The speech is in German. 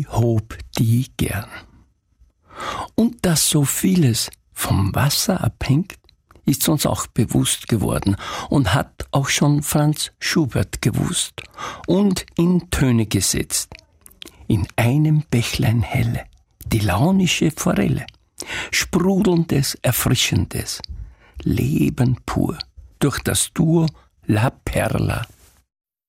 ich hob die gern. Und dass so vieles vom Wasser abhängt, ist uns auch bewusst geworden und hat auch schon Franz Schubert gewusst und in Töne gesetzt. In einem Bächlein helle, die launische Forelle, sprudelndes, erfrischendes, Leben pur, durch das Duo La Perla